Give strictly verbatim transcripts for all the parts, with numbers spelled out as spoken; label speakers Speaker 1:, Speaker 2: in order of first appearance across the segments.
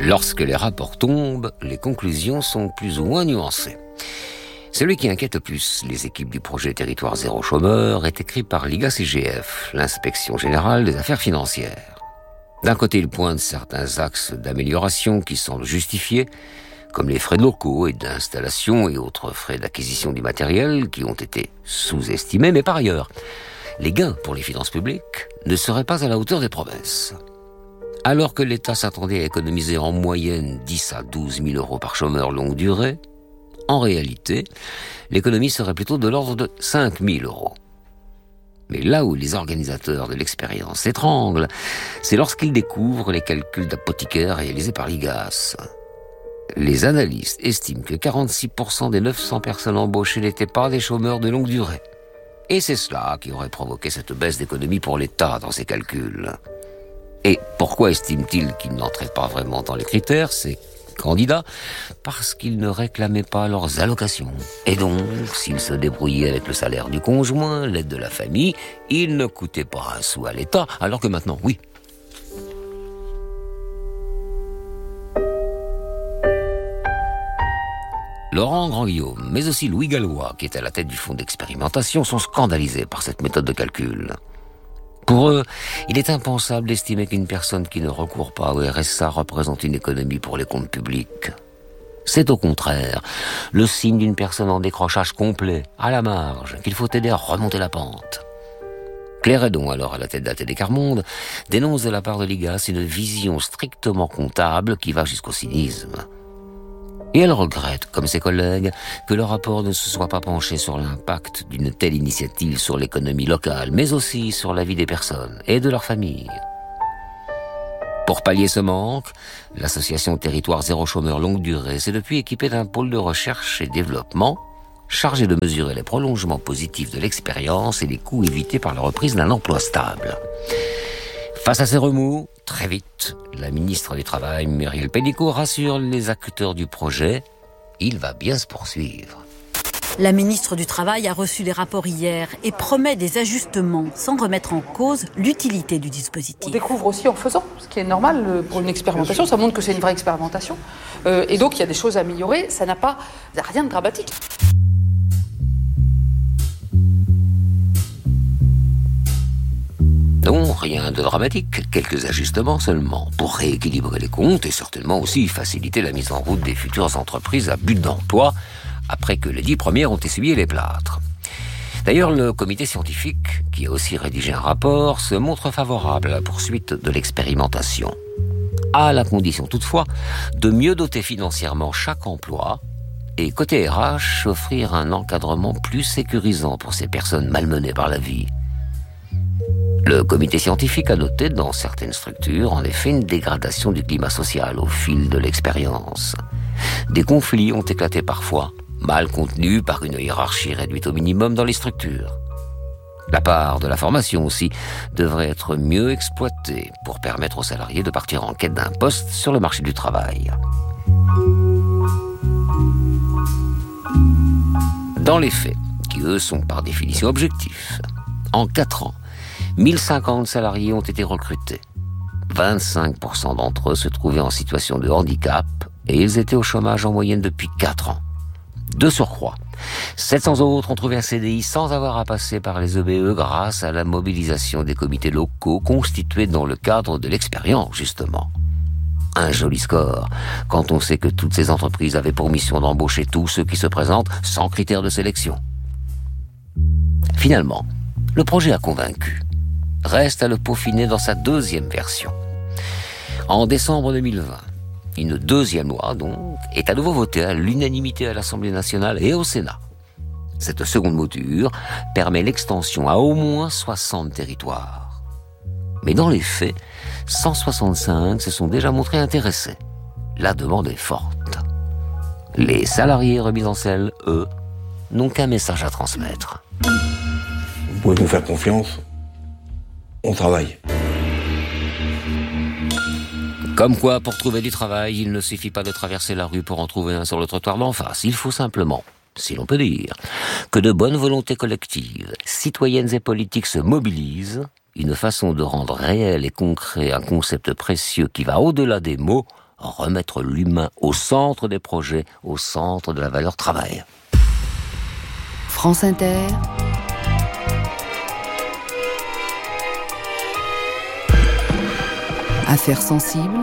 Speaker 1: Lorsque les rapports tombent, les conclusions sont plus ou moins nuancées. Celui qui inquiète le plus les équipes du projet Territoire Zéro Chômeur est écrit par l'I G A C G F, l'Inspection Générale des Affaires Financières. D'un côté, il pointe certains axes d'amélioration qui semblent justifiés, comme les frais de locaux et d'installation et autres frais d'acquisition du matériel qui ont été sous-estimés, mais par ailleurs, les gains pour les finances publiques ne seraient pas à la hauteur des promesses. Alors que l'État s'attendait à économiser en moyenne dix à douze mille euros par chômeur longue durée, en réalité, l'économie serait plutôt de l'ordre de cinq mille euros. Mais là où les organisateurs de l'expérience s'étranglent, c'est lorsqu'ils découvrent les calculs d'apothicaire réalisés par l'I G A S. Les analystes estiment que quarante-six pour cent des neuf cents personnes embauchées n'étaient pas des chômeurs de longue durée. Et c'est cela qui aurait provoqué cette baisse d'économie pour l'État dans ses calculs. Et pourquoi estiment-ils qu'ils n'entraient pas vraiment dans les critères, ces candidats? Parce qu'ils ne réclamaient pas leurs allocations. Et donc, s'ils se débrouillaient avec le salaire du conjoint, l'aide de la famille, ils ne coûtaient pas un sou à l'État, alors que maintenant, oui. Laurent Grand-Guillaume, mais aussi Louis Gallois, qui est à la tête du fonds d'expérimentation, sont scandalisés par cette méthode de calcul. Pour eux, il est impensable d'estimer qu'une personne qui ne recourt pas au R S A représente une économie pour les comptes publics. C'est au contraire le signe d'une personne en décrochage complet, à la marge, qu'il faut aider à remonter la pente. Claire Hédon, alors à la tête d'A T D Quart Monde, dénonce de la part de l'I G A S une vision strictement comptable qui va jusqu'au cynisme. Et elle regrette, comme ses collègues, que le rapport ne se soit pas penché sur l'impact d'une telle initiative sur l'économie locale, mais aussi sur la vie des personnes et de leurs familles. Pour pallier ce manque, l'association Territoire Zéro Chômeur Longue Durée s'est depuis équipée d'un pôle de recherche et développement chargé de mesurer les prolongements positifs de l'expérience et les coûts évités par la reprise d'un emploi stable. Face à ces remous, très vite, la ministre du Travail, Muriel Pénicaud, rassure les acteurs du projet. Il va bien se poursuivre.
Speaker 2: La ministre du Travail a reçu les rapports hier et promet des ajustements sans remettre en cause l'utilité du dispositif.
Speaker 3: On découvre aussi en faisant, ce qui est normal pour une expérimentation. Ça montre que c'est une vraie expérimentation. Euh, et donc, il y a des choses à améliorer. Ça n'a pas, ça n'a rien de dramatique.
Speaker 1: Non, rien de dramatique, quelques ajustements seulement, pour rééquilibrer les comptes et certainement aussi faciliter la mise en route des futures entreprises à but d'emploi, après que les dix premières ont essuyé les plâtres. D'ailleurs, le comité scientifique, qui a aussi rédigé un rapport, se montre favorable à la poursuite de l'expérimentation. À la condition toutefois de mieux doter financièrement chaque emploi et, côté R H, offrir un encadrement plus sécurisant pour ces personnes malmenées par la vie. Le comité scientifique a noté dans certaines structures, en effet, une dégradation du climat social au fil de l'expérience. Des conflits ont éclaté parfois, mal contenus par une hiérarchie réduite au minimum dans les structures. La part de la formation aussi devrait être mieux exploitée pour permettre aux salariés de partir en quête d'un poste sur le marché du travail. Dans les faits, qui eux sont par définition objectifs, en quatre ans, mille cinquante salariés ont été recrutés. vingt-cinq pour cent d'entre eux se trouvaient en situation de handicap et ils étaient au chômage en moyenne depuis quatre ans. De surcroît, sept cents autres ont trouvé un C D I sans avoir à passer par les E B E grâce à la mobilisation des comités locaux constitués dans le cadre de l'expérience, justement. Un joli score, quand on sait que toutes ces entreprises avaient pour mission d'embaucher tous ceux qui se présentent sans critères de sélection. Finalement, le projet a convaincu. Reste à le peaufiner dans sa deuxième version. En décembre deux mille vingt, une deuxième loi, donc, est à nouveau votée à l'unanimité à l'Assemblée nationale et au Sénat. Cette seconde mouture permet l'extension à au moins soixante territoires. Mais dans les faits, cent soixante-cinq se sont déjà montrés intéressés. La demande est forte. Les salariés remis en selle, eux, n'ont qu'un message à transmettre.
Speaker 4: Vous pouvez nous faire confiance, on travaille.
Speaker 1: Comme quoi, pour trouver du travail, il ne suffit pas de traverser la rue pour en trouver un sur le trottoir d'en face. Il faut simplement, si l'on peut dire, que de bonnes volontés collectives, citoyennes et politiques se mobilisent, une façon de rendre réel et concret un concept précieux qui va au-delà des mots, remettre l'humain au centre des projets, au centre de la valeur travail.
Speaker 2: France Inter. Affaires sensibles.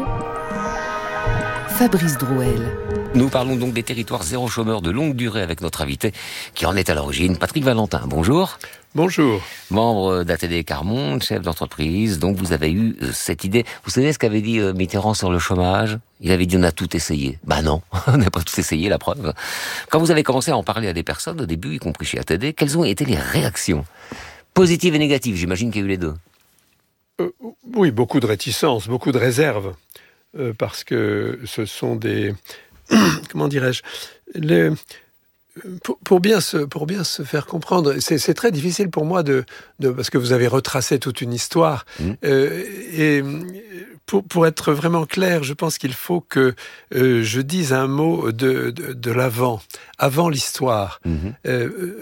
Speaker 2: Fabrice Drouel.
Speaker 1: Nous parlons donc des territoires zéro chômeur de longue durée avec notre invité qui en est à l'origine, Patrick Valentin. Bonjour.
Speaker 5: Bonjour.
Speaker 1: Membre d'A T D Carmonde, chef d'entreprise, donc vous avez eu cette idée. Vous savez ce qu'avait dit Mitterrand sur le chômage ? Il avait dit on a tout essayé. Bah non, on n'a pas tout essayé, la preuve. Quand vous avez commencé à en parler à des personnes, au début, y compris chez A T D, quelles ont été les réactions ? Positives et négatives, j'imagine qu'il y a eu les deux.
Speaker 5: Euh, oui, beaucoup de réticences, beaucoup de réserves, euh, parce que ce sont des... Comment dirais-je les... Pour, pour, bien se, pour bien se faire comprendre, c'est, c'est très difficile pour moi de, de parce que vous avez retracé toute une histoire. Mmh. Euh, et pour, pour être vraiment clair, je pense qu'il faut que euh, je dise un mot de, de, de l'avant, avant l'histoire. Mmh. Euh,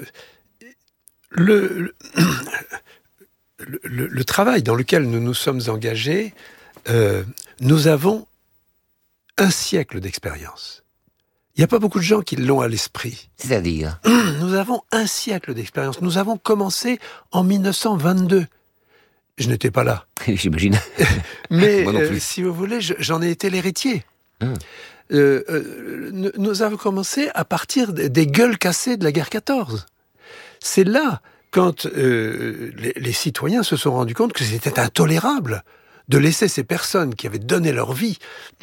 Speaker 5: le, le, le, le travail dans lequel nous nous sommes engagés, euh, nous avons un siècle d'expérience. Il n'y a pas beaucoup de gens qui l'ont à l'esprit.
Speaker 1: C'est-à-dire ?
Speaker 5: Nous avons un siècle d'expérience. Nous avons commencé en dix-neuf cent vingt-deux. Je n'étais pas là.
Speaker 1: J'imagine.
Speaker 5: Mais euh, si vous voulez, je, j'en ai été l'héritier. Hum. Euh, euh, nous avons commencé à partir des gueules cassées de la guerre quatorze. C'est là, quand euh, les, les citoyens se sont rendus compte que c'était intolérable de laisser ces personnes qui avaient donné leur vie...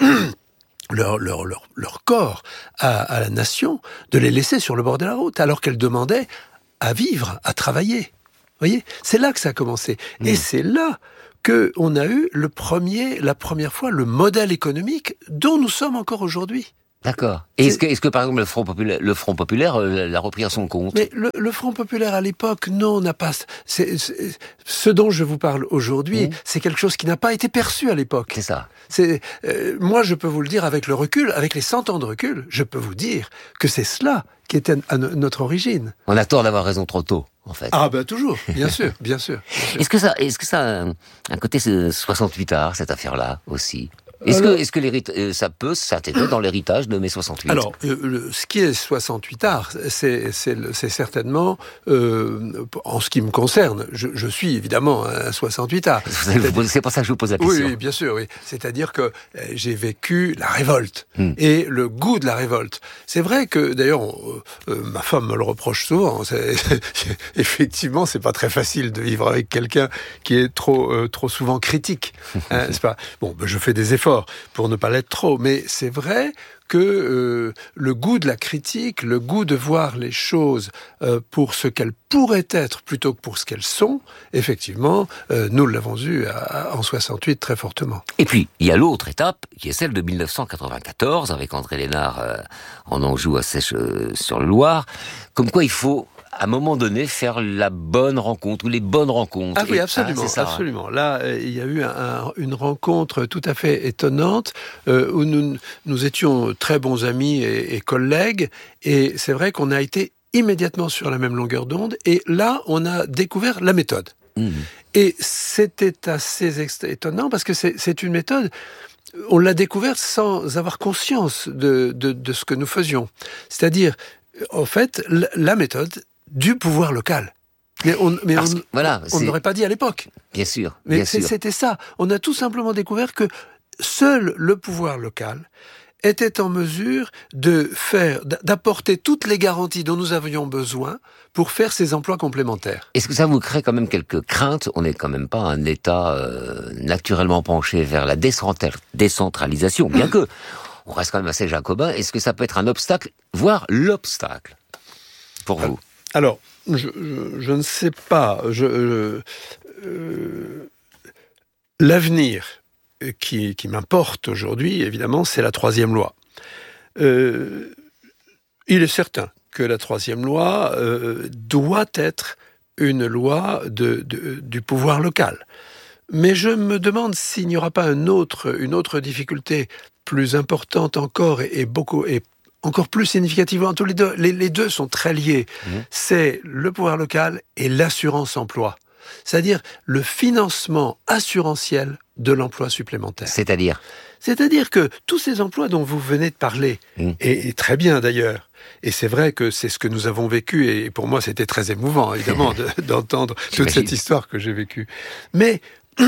Speaker 5: Leur, leur, leur, leur corps à, à la nation, de les laisser sur le bord de la route, alors qu'elles demandaient à vivre, à travailler. Vous voyez ? C'est là que ça a commencé. Mmh. Et c'est là qu'on a eu le premier, la première fois le modèle économique dont nous sommes encore aujourd'hui.
Speaker 1: D'accord. Et est-ce que, est-ce que par exemple le Front populaire, le Front populaire euh, l'a repris à son compte ?
Speaker 5: Mais le, le Front populaire à l'époque, non, n'a pas. C'est, c'est, ce dont je vous parle aujourd'hui, mmh. c'est quelque chose qui n'a pas été perçu à l'époque.
Speaker 1: C'est ça.
Speaker 5: C'est, euh, moi, je peux vous le dire avec le recul, avec les cent ans de recul, je peux vous dire que c'est cela qui était à no- notre origine.
Speaker 1: On a tort d'avoir raison trop tôt, en fait.
Speaker 5: Ah ben toujours, bien sûr, bien sûr. Bien sûr.
Speaker 1: Est-ce que ça, est-ce que ça a un, un côté soixante-huit art, cette affaire-là aussi ? Est-ce Alors, que, est-ce que l'héritage, ça peut s'intégrer dans l'héritage de mai soixante-huit ?
Speaker 5: Alors, euh, le, ce qui est soixante-huit art, c'est, c'est, c'est certainement, euh, en ce qui me concerne, je, je suis évidemment un soixante-huit art.
Speaker 1: C'est pour ça que je vous pose la question.
Speaker 5: Oui, bien sûr, oui. C'est-à-dire que euh, j'ai vécu la révolte hmm. et le goût de la révolte. C'est vrai que, d'ailleurs, on, euh, ma femme me le reproche souvent. C'est, effectivement, c'est pas très facile de vivre avec quelqu'un qui est trop, euh, trop souvent critique. Hein, c'est pas. Bon, ben, je fais des efforts pour ne pas l'être trop, mais c'est vrai que euh, le goût de la critique, le goût de voir les choses euh, pour ce qu'elles pourraient être plutôt que pour ce qu'elles sont, effectivement, euh, nous l'avons eu à, à, en soixante-huit très fortement.
Speaker 1: Et puis, il y a l'autre étape, qui est celle de dix-neuf cent quatre-vingt-quatorze, avec André Lénard euh, en Anjou à Sèche-sur-le-Loir, comme quoi il faut... à un moment donné, faire la bonne rencontre, ou les bonnes rencontres.
Speaker 5: Ah oui,
Speaker 1: et,
Speaker 5: absolument,
Speaker 1: ah, c'est ça,
Speaker 5: absolument. Hein. Là, euh, il y a eu un, un, une rencontre tout à fait étonnante, euh, où nous, nous étions très bons amis et, et collègues, et c'est vrai qu'on a été immédiatement sur la même longueur d'onde, et là, on a découvert la méthode. Mmh. Et c'était assez étonnant, parce que c'est, c'est une méthode... On l'a découverte sans avoir conscience de, de, de ce que nous faisions. C'est-à-dire, en fait, la méthode du pouvoir local. Mais on mais on,
Speaker 1: voilà,
Speaker 5: on n'aurait pas dit à l'époque.
Speaker 1: Bien sûr,
Speaker 5: mais
Speaker 1: bien
Speaker 5: c'est,
Speaker 1: sûr.
Speaker 5: C'était ça. On a tout simplement découvert que seul le pouvoir local était en mesure de faire, d'apporter toutes les garanties dont nous avions besoin pour faire ces emplois complémentaires.
Speaker 1: Est-ce que ça vous crée quand même quelques craintes ? On n'est quand même pas un État euh, naturellement penché vers la décentralisation, bien que on reste quand même assez jacobin. Est-ce que ça peut être un obstacle, voire l'obstacle, pour vous ?
Speaker 5: Alors, je, je, je ne sais pas. Je, je, euh, l'avenir qui, qui m'importe aujourd'hui, évidemment, c'est la troisième loi. Euh, il est certain que la troisième loi euh, doit être une loi de, de, du pouvoir local. Mais je me demande s'il n'y aura pas un autre, une autre difficulté plus importante encore et, et beaucoup et encore plus significativement. Tous les deux, les, les deux sont très liés. Mmh. C'est le pouvoir local et l'assurance emploi. c'est-à-dire le financement assurantiel de l'emploi supplémentaire.
Speaker 1: C'est-à-dire
Speaker 5: C'est-à-dire que tous ces emplois dont vous venez de parler, mmh. et, et très bien d'ailleurs, et c'est vrai que c'est ce que nous avons vécu, et pour moi c'était très émouvant évidemment de, d'entendre toute cette histoire que j'ai vécue. Mais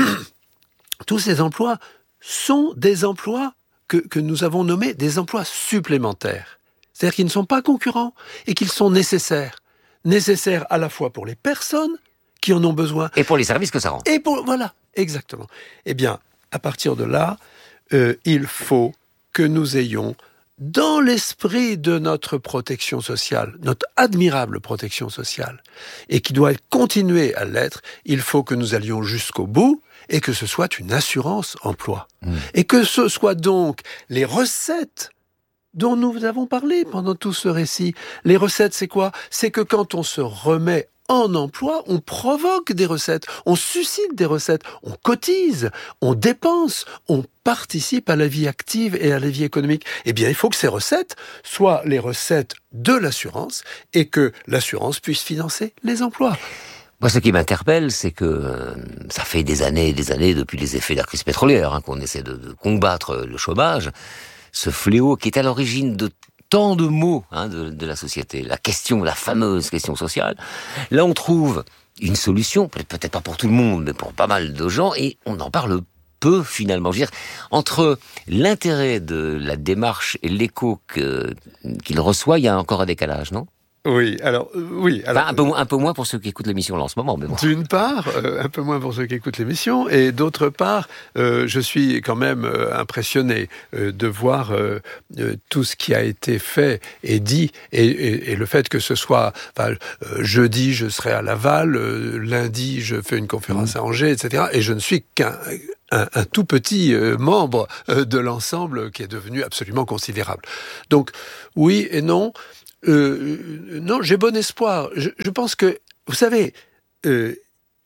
Speaker 5: tous ces emplois sont des emplois que, que nous avons nommés des emplois supplémentaires. C'est-à-dire qu'ils ne sont pas concurrents et qu'ils sont nécessaires. Nécessaires à la fois pour les personnes qui en ont besoin.
Speaker 1: Et pour les services que ça rend.
Speaker 5: Et pour, voilà, exactement. Eh bien, à partir de là, euh, il faut que nous ayons, dans l'esprit de notre protection sociale, notre admirable protection sociale, et qui doit continuer à l'être, il faut que nous allions jusqu'au bout et que ce soit une assurance emploi. Mmh. Et que ce soit donc les recettes dont nous avons parlé pendant tout ce récit. Les recettes, c'est quoi ? C'est que quand on se remet en emploi, on provoque des recettes, on suscite des recettes, on cotise, on dépense, on participe à la vie active et à la vie économique. Eh bien, il faut que ces recettes soient les recettes de l'assurance et que l'assurance puisse financer les emplois.
Speaker 1: Moi, ce qui m'interpelle, c'est que euh, ça fait des années et des années, depuis les effets de la crise pétrolière, hein, qu'on essaie de, de combattre le chômage, ce fléau qui est à l'origine de tant de maux hein, de, de la société, la question, la fameuse question sociale. Là, on trouve une solution, peut-être pas pour tout le monde, mais pour pas mal de gens, et on en parle peu finalement. Je veux dire, entre l'intérêt de la démarche et l'écho que, qu'il reçoit, il y a encore un décalage, non ?
Speaker 5: Oui, alors, euh, oui. Alors,
Speaker 1: enfin, un, peu, un peu moins pour ceux qui écoutent l'émission là en ce moment, mais bon.
Speaker 5: D'une part, euh, un peu moins pour ceux qui écoutent l'émission, et d'autre part, euh, je suis quand même euh, impressionné euh, de voir euh, euh, tout ce qui a été fait et dit, et, et, et le fait que ce soit, enfin, euh, jeudi, je serai à Laval, euh, lundi, je fais une conférence mmh. à Angers, et cetera, et je ne suis qu'un... Un, un tout petit euh, membre euh, de l'ensemble qui est devenu absolument considérable. Donc, oui et non. Euh, non, j'ai bon espoir. Je, je pense que, vous savez, euh,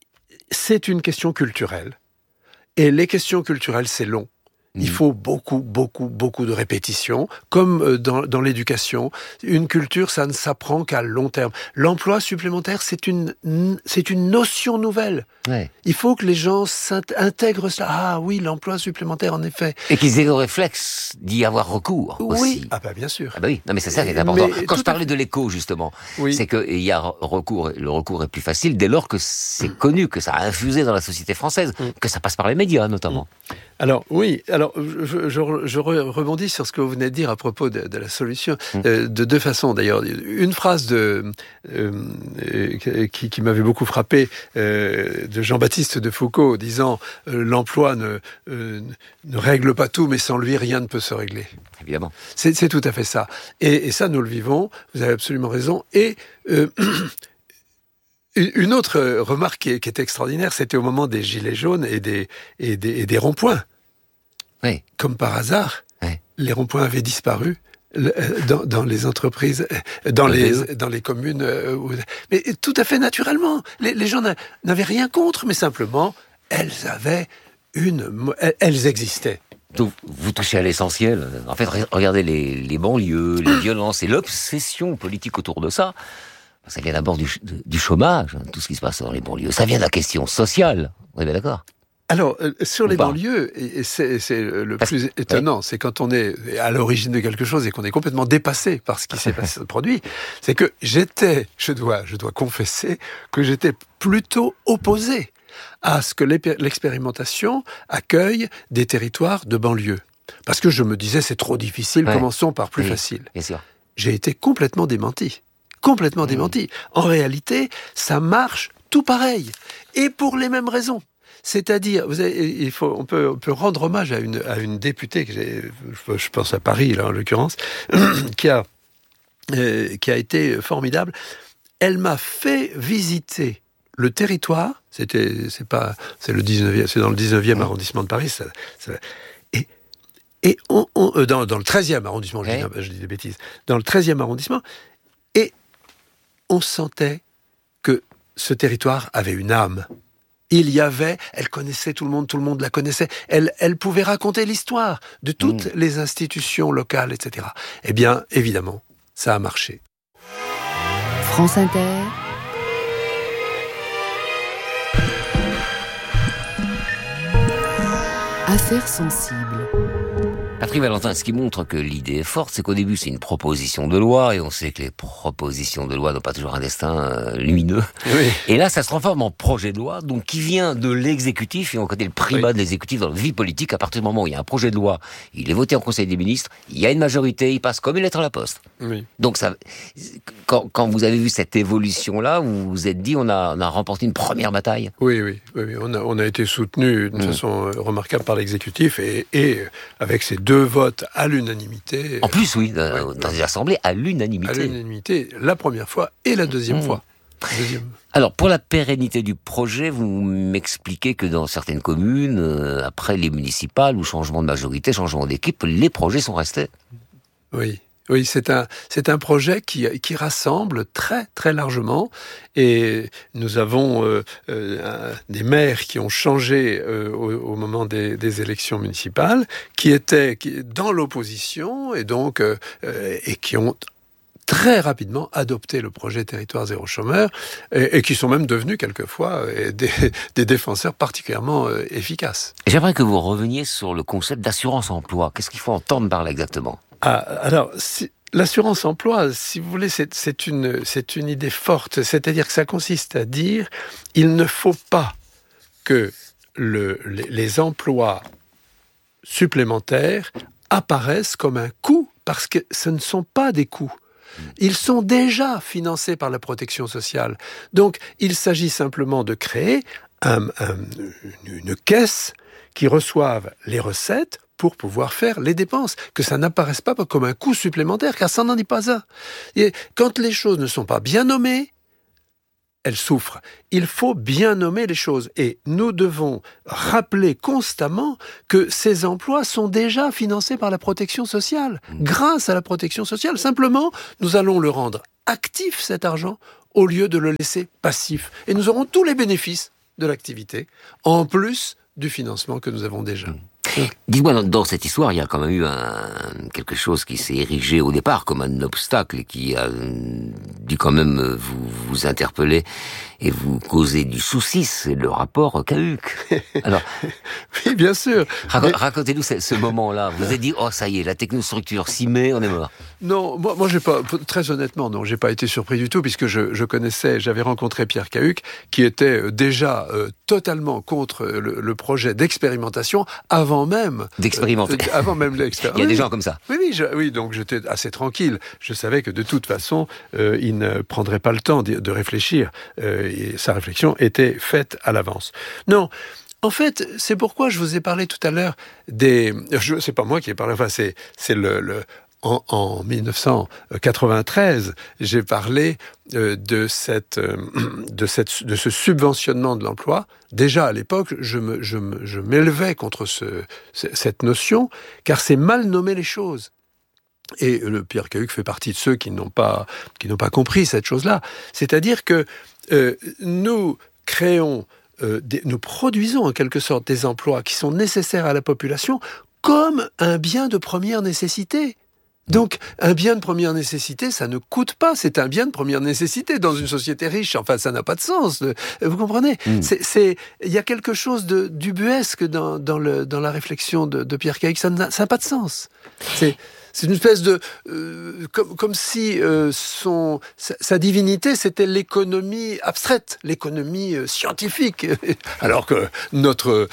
Speaker 5: c'est une question culturelle. Et les questions culturelles, c'est long. Mmh. Il faut beaucoup, beaucoup, beaucoup de répétitions, comme dans, dans l'éducation. Une culture, ça ne s'apprend qu'à long terme. L'emploi supplémentaire, c'est une, c'est une notion nouvelle. Ouais. Il faut que les gens intègrent ça. Ah oui, l'emploi supplémentaire, en effet.
Speaker 1: Et qu'ils aient le réflexe d'y avoir recours aussi.
Speaker 5: Oui, ah bah bien sûr.
Speaker 1: Ah bah oui, non mais c'est ça qui est important. Mais Quand je parlais de l'écho, justement, oui. c'est qu'il y a recours, le recours est plus facile dès lors que c'est connu, que ça a infusé dans la société française, mmh. que ça passe par les médias, notamment. Mmh.
Speaker 5: Alors, oui, alors je, je, je rebondis sur ce que vous venez de dire à propos de, de la solution, mmh. euh, de deux façons d'ailleurs. Une phrase de, euh, qui, qui m'avait beaucoup frappé, euh, de Jean-Baptiste de Foucault, disant euh, « L'emploi ne, euh, ne règle pas tout, mais sans lui, rien ne peut se régler. »
Speaker 1: Évidemment.
Speaker 5: C'est, c'est tout à fait ça. Et, et ça, nous le vivons, vous avez absolument raison. Et... Euh, Une autre remarque qui est, qui est extraordinaire, c'était au moment des gilets jaunes et des, et des, et des ronds-points.
Speaker 1: Oui.
Speaker 5: Comme par hasard,
Speaker 1: oui.
Speaker 5: les ronds-points avaient disparu dans, dans les entreprises, dans les, dans les communes. Mais tout à fait naturellement. Les, les gens n'avaient rien contre, mais simplement, elles avaient une... Elles existaient.
Speaker 1: Donc, vous touchez à l'essentiel. En fait, regardez les, les banlieues, les violences et l'obsession politique autour de ça. Ça vient d'abord du, du chômage, tout ce qui se passe dans les banlieues. Ça vient de la question sociale. On est bien d'accord ?
Speaker 5: Alors, euh, sur Ou les pas. banlieues, et c'est, c'est le Parce, plus étonnant, ouais. c'est quand on est à l'origine de quelque chose et qu'on est complètement dépassé par ce qui s'est passé, produit, c'est que j'étais, je dois, je dois confesser, que j'étais plutôt opposé à ce que l'expérimentation accueille des territoires de banlieue. Parce que je me disais, c'est trop difficile, ouais. commençons par plus oui, facile.
Speaker 1: Bien sûr.
Speaker 5: J'ai été complètement démenti. Complètement mmh. démenti. En réalité, ça marche tout pareil. Et pour les mêmes raisons. C'est-à-dire, vous avez, il faut, on, peut, on peut rendre hommage à une, à une députée, que j'ai, je pense à Paris, là, en l'occurrence, qui a, euh, qui a été formidable. Elle m'a fait visiter le territoire, c'était, c'est pas, c'est le dix-neuvième, c'est dans le dix-neuvième mmh. arrondissement de Paris, ça, ça, et, et on, on, euh, dans, dans le treizième arrondissement, je, ouais. dis, je dis des bêtises, dans le treizième arrondissement, et on sentait que ce territoire avait une âme. Il y avait, elle connaissait tout le monde, tout le monde la connaissait, elle, elle pouvait raconter l'histoire de toutes mmh. les institutions locales, et cetera. Eh bien, évidemment, ça a marché.
Speaker 2: France Inter.
Speaker 6: Affaires sensibles.
Speaker 1: Patrick Valentin, ce qui montre que l'idée est forte, c'est qu'au début, c'est une proposition de loi, et on sait que les propositions de loi n'ont pas toujours un destin euh, lumineux.
Speaker 5: Oui.
Speaker 1: Et là, ça se transforme en projet de loi, donc qui vient de l'exécutif, et on connaît le primat
Speaker 5: Oui.
Speaker 1: de l'exécutif dans la vie politique. À partir du moment où il y a un projet de loi, il est voté en Conseil des ministres, il y a une majorité, il passe comme une lettre à la poste.
Speaker 5: Oui.
Speaker 1: Donc, ça, quand, quand vous avez vu cette évolution-là, vous vous êtes dit, on a, on a remporté une première bataille.
Speaker 5: Oui, oui, oui, oui. On, a, on a été soutenu d'une
Speaker 1: Mmh.
Speaker 5: façon euh, remarquable par l'exécutif et, et avec ces deux votes à l'unanimité.
Speaker 1: En plus, oui, euh,
Speaker 5: Ouais.
Speaker 1: dans les assemblées, à
Speaker 5: À
Speaker 1: l'unanimité.
Speaker 5: l'unanimité, la première fois et la deuxième
Speaker 1: Mmh.
Speaker 5: fois. Deuxième.
Speaker 1: Alors, pour la pérennité du projet, vous m'expliquez que dans certaines communes, euh, après les municipales ou changement de majorité, changement d'équipe, les projets sont restés.
Speaker 5: Oui. Oui, c'est un, c'est un projet qui, qui rassemble très, très largement. Et nous avons euh, euh, un, des maires qui ont changé euh, au, au moment des, des élections municipales, qui étaient qui, dans l'opposition et donc euh, euh, et qui ont très rapidement adopté le projet Territoire Zéro Chômeur et, et qui sont même devenus quelquefois euh, des, des défenseurs particulièrement euh, efficaces.
Speaker 1: J'aimerais que vous reveniez sur le concept d'assurance-emploi. Qu'est-ce qu'il faut entendre par là exactement ?
Speaker 5: Ah, alors, si, l'assurance emploi, si vous voulez, c'est, c'est, une, c'est une idée forte. C'est-à-dire que ça consiste à dire il ne faut pas que le, les, les emplois supplémentaires apparaissent comme un coût, parce que ce ne sont pas des coûts. Ils sont déjà financés par la protection sociale. Donc, il s'agit simplement de créer un, un, une caisse qui reçoive les recettes pour pouvoir faire les dépenses, que ça n'apparaisse pas comme un coût supplémentaire, car ça n'en est pas un. Et quand les choses ne sont pas bien nommées, elles souffrent. Il faut bien nommer les choses. Et nous devons rappeler constamment que ces emplois sont déjà financés par la protection sociale, grâce à la protection sociale. Simplement, nous allons le rendre actif, cet argent, au lieu de le laisser passif. Et nous aurons tous les bénéfices de l'activité, en plus du financement que nous avons déjà.
Speaker 1: Dites-moi, dans, dans cette histoire, il y a quand même eu un, quelque chose qui s'est érigé au départ comme un obstacle et qui a dû quand même vous, vous interpeller et vous causer du souci, c'est le rapport Cahuc. Alors,
Speaker 5: oui, bien sûr.
Speaker 1: raco-
Speaker 5: Mais...
Speaker 1: racontez-nous ce, ce moment-là. Vous vous êtes dit, oh ça y est, la technostructure s'y met, on est mort.
Speaker 5: Non, moi, moi j'ai pas, très honnêtement, non, j'ai pas été surpris du tout, puisque je, je connaissais, j'avais rencontré Pierre Cahuc, qui était déjà euh, totalement contre le, le projet d'expérimentation avant même
Speaker 1: d'expérimenter,
Speaker 5: euh, avant même l'expérimentation.
Speaker 1: Il y a
Speaker 5: oui,
Speaker 1: des gens comme ça.
Speaker 5: Oui, oui, je, oui, donc j'étais assez tranquille. Je savais que de toute façon, euh, il ne prendrait pas le temps de, de réfléchir. Euh, et sa réflexion était faite à l'avance. Non. En fait, c'est pourquoi je vous ai parlé tout à l'heure des... Je, c'est pas moi qui ai parlé, enfin, c'est, c'est le... le En, en dix-neuf cent quatre-vingt-treize, j'ai parlé euh, de, cette, euh, de, cette, de ce subventionnement de l'emploi. Déjà à l'époque, je, me, je, me, je m'élevais contre ce, cette notion, car c'est mal nommer les choses. Et le Pierre Cahuc fait partie de ceux qui n'ont pas, qui n'ont pas compris cette chose-là. C'est-à-dire que euh, nous créons, euh, des, nous produisons en quelque sorte des emplois qui sont nécessaires à la population comme un bien de première nécessité. Donc, un bien de première nécessité, ça ne coûte pas. C'est un bien de première nécessité dans une société riche. Enfin, ça n'a pas de sens. Vous comprenez ? mmh. C'est, c'est, il y a quelque chose de d'ubuesque dans, dans, le, dans la réflexion de, de Pierre Cahuc. Ça n'a, ça n'a pas de sens. C'est... C'est une espèce de... Euh, comme, comme si euh, son, sa, sa divinité, c'était l'économie abstraite, l'économie euh, scientifique. Alors que notre,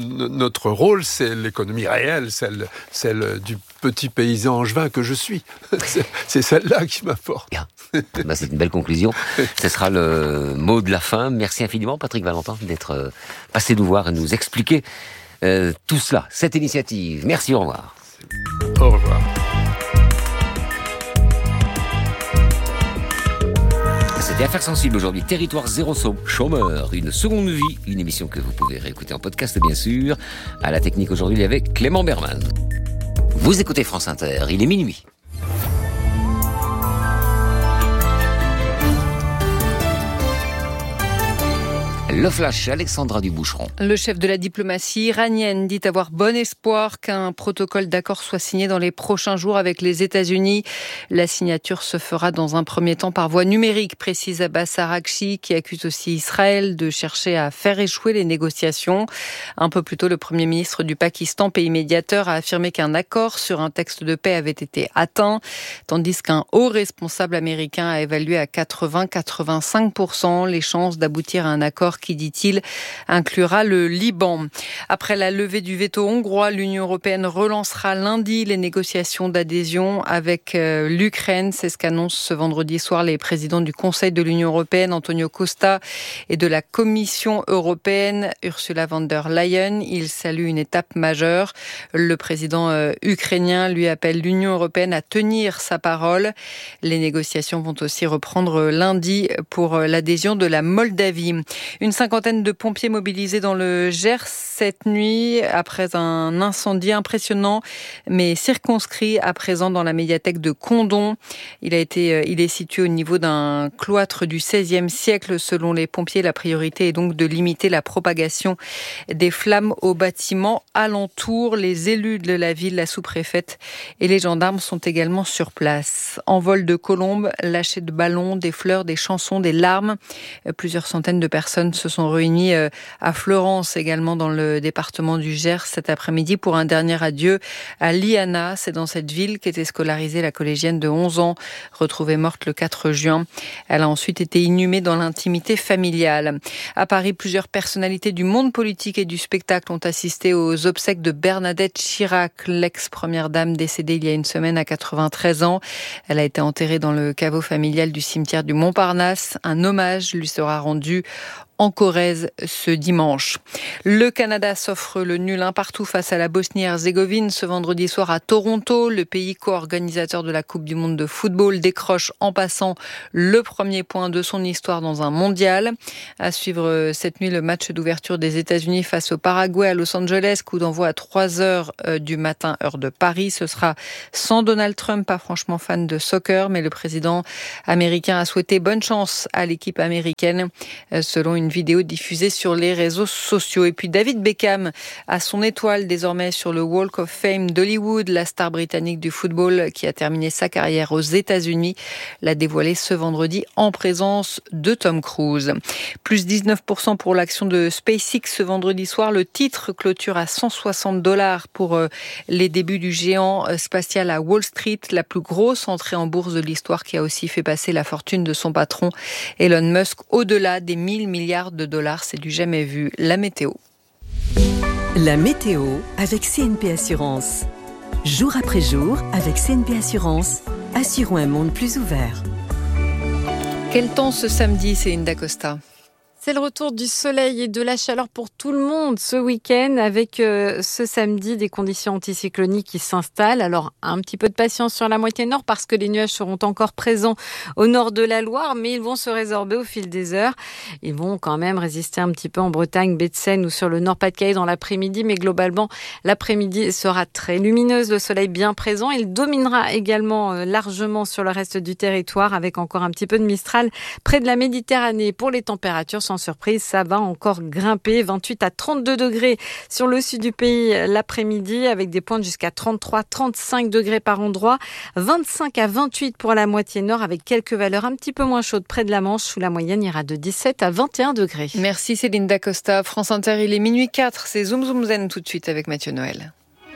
Speaker 5: notre rôle, c'est l'économie réelle, celle, celle du petit paysan angevin que je suis. C'est, c'est celle-là qui m'apporte.
Speaker 1: Bien. Ben, c'est une belle conclusion. Ce sera le mot de la fin. Merci infiniment, Patrick Valentin, d'être passé nous voir et nous expliquer euh, tout cela, cette initiative. Merci, au revoir.
Speaker 5: Au revoir.
Speaker 1: C'était Affaires sensibles aujourd'hui. Territoire Zéro Chômeur, une seconde vie, une émission que vous pouvez réécouter en podcast, bien sûr. À la technique aujourd'hui, il y avait Clément Berman. Vous écoutez France Inter, il est minuit. Le flash, Alexandra Duboucheron.
Speaker 6: Le chef de la diplomatie iranienne dit avoir bon espoir qu'un protocole d'accord soit signé dans les prochains jours avec les États-Unis. La signature se fera dans un premier temps par voie numérique, précise Abbas Araghchi, qui accuse aussi Israël de chercher à faire échouer les négociations. Un peu plus tôt, le Premier ministre du Pakistan, pays médiateur, a affirmé qu'un accord sur un texte de paix avait été atteint, tandis qu'un haut responsable américain a évalué à quatre-vingts à quatre-vingt-cinq pour cent les chances d'aboutir à un accord qui, dit-il, inclura le Liban. Après la levée du veto hongrois, l'Union européenne relancera lundi les négociations d'adhésion avec euh, l'Ukraine. C'est ce qu'annoncent ce vendredi soir les présidents du Conseil de l'Union européenne, Antonio Costa, et de la Commission européenne, Ursula von der Leyen. Ils saluent une étape majeure. Le président euh, ukrainien lui appelle l'Union européenne à tenir sa parole. Les négociations vont aussi reprendre lundi pour l'adhésion de la Moldavie. Une cinquantaine de pompiers mobilisés dans le Gers cette nuit après un incendie impressionnant mais circonscrit à présent dans la médiathèque de Condom. Il a été, il est situé au niveau d'un cloître du seizième siècle. Selon les pompiers, la priorité est donc de limiter la propagation des flammes aux bâtiments alentours. Les élus de la ville, la sous-préfète et les gendarmes sont également sur place. Envol de colombes, lâcher de ballons, des fleurs, des chansons, des larmes. Plusieurs centaines de personnes se sont réunies à Fleurance, également dans le département du Gers, cet après-midi pour un dernier adieu à Liana. C'est dans cette ville qu'était scolarisée la collégienne de onze ans, retrouvée morte le quatre juin. Elle a ensuite été inhumée dans l'intimité familiale. À Paris, plusieurs personnalités du monde politique et du spectacle ont assisté aux obsèques de Bernadette Chirac, l'ex-première dame décédée il y a une semaine à quatre-vingt-treize ans. Elle a été enterrée dans le caveau familial du cimetière du Montparnasse. Un hommage lui sera rendu en Corrèze ce dimanche. Le Canada s'offre le nul un partout face à la Bosnie-Herzégovine ce vendredi soir à Toronto. Le pays co-organisateur de la Coupe du monde de football décroche en passant le premier point de son histoire dans un mondial. À suivre cette nuit le match d'ouverture des États-Unis face au Paraguay à Los Angeles, coup d'envoi à trois heures du matin heure de Paris. Ce sera sans Donald Trump, pas franchement fan de soccer, mais le président américain a souhaité bonne chance à l'équipe américaine selon une vidéo diffusée sur les réseaux sociaux. Et puis David Beckham a son étoile désormais sur le Walk of Fame d'Hollywood. La star britannique du football qui a terminé sa carrière aux États-Unis l'a dévoilé ce vendredi en présence de Tom Cruise. Plus dix-neuf pour cent pour l'action de SpaceX ce vendredi soir. Le titre clôture à cent soixante dollars pour les débuts du géant spatial à Wall Street, la plus grosse entrée en bourse de l'histoire qui a aussi fait passer la fortune de son patron Elon Musk au-delà des mille milliards de dollars, c'est du jamais vu. La météo.
Speaker 7: La météo avec C N P Assurance. Jour après jour, avec C N P Assurance, assurons un monde plus ouvert.
Speaker 6: Quel temps ce samedi, Céline Dacosta?
Speaker 8: C'est le retour du soleil et de la chaleur pour tout le monde ce week-end avec euh, ce samedi des conditions anticycloniques qui s'installent. Alors un petit peu de patience sur la moitié nord parce que les nuages seront encore présents au nord de la Loire, mais ils vont se résorber au fil des heures. Ils vont quand même résister un petit peu en Bretagne, baie de Seine ou sur le Nord-Pas-de-Calais dans l'après-midi, mais globalement l'après-midi sera très lumineuse, le soleil bien présent. Il dominera également euh, largement sur le reste du territoire avec encore un petit peu de Mistral près de la Méditerranée. Pour les températures, sans surprise, ça va encore grimper, vingt-huit à trente-deux degrés sur le sud du pays l'après-midi, avec des pointes jusqu'à trente-trois à trente-cinq degrés par endroit, vingt-cinq à vingt-huit pour la moitié nord, avec quelques valeurs un petit peu moins chaudes près de la Manche, où la moyenne ira de dix-sept à vingt et un degrés.
Speaker 6: Merci Céline Dacosta. France Inter, il est minuit quatre, c'est Zoom Zoom Zen tout de suite avec Mathieu Noël.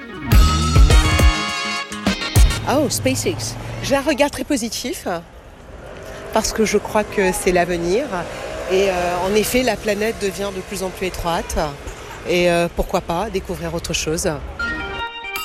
Speaker 9: Oh, SpaceX, j'ai un regard très positif, parce que je crois que c'est l'avenir. Et euh, en effet, la planète devient de plus en plus étroite. Et euh, pourquoi pas découvrir autre chose.